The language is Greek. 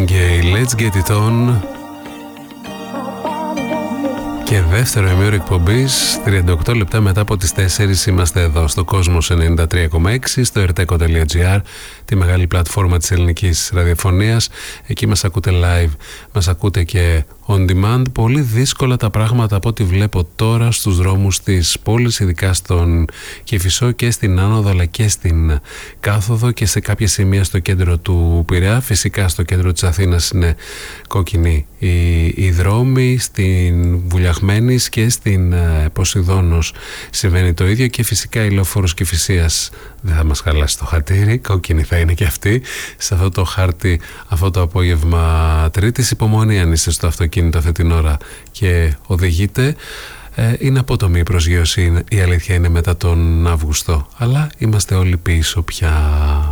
Marvin Gaye, Let's Get It On. Και δεύτερο ημίωρο εκπομπής, 38 λεπτά μετά από τις 4 είμαστε εδώ στο Κόσμος 93,6, στο erteco.gr, τη μεγάλη πλατφόρμα της ελληνικής ραδιοφωνίας. Εκεί μας ακούτε live, μας ακούτε και on demand. Πολύ δύσκολα τα πράγματα από ό,τι βλέπω τώρα στους δρόμους της πόλης, ειδικά στον Κηφισό και στην Άνοδο, αλλά και στην Κάθοδο και σε κάποια σημεία στο κέντρο του Πειραιά. Φυσικά στο κέντρο της Αθήνας είναι κόκκινοι οι δρόμοι, στην Βουλιαχμένης και στην Ποσειδώνος συμβαίνει το ίδιο, και φυσικά η Λεωφόρος Κηφισίας δεν θα μας χαλάσει το χατήρι, κόκκινη θα είναι και αυτή σε αυτό το χάρτη αυτό το απόγευμα Τρίτης. Υπομονή αν είστε στο αυτοκίνητο αυτή την ώρα και οδηγείτε. Είναι απότομη η προσγείωση, η αλήθεια είναι, μετά τον Αύγουστο, αλλά είμαστε όλοι πίσω πια.